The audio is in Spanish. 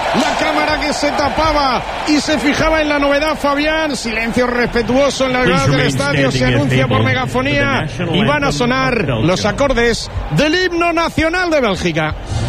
La cámara que se tapaba y se fijaba en la novedad, Fabián. Silencio respetuoso en las gradas del estadio. Se anuncia por megafonía y van a sonar los acordes del himno nacional de Bélgica.